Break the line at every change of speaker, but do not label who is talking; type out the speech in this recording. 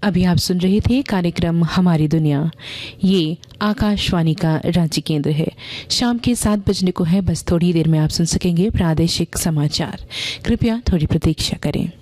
अभी आप सुन रहे थे कार्यक्रम हमारी दुनिया। ये आकाशवाणी का रांची केंद्र है। शाम के 7 बजने को है, बस थोड़ी देर में आप सुन सकेंगे प्रादेशिक समाचार। कृपया थोड़ी प्रतीक्षा करें।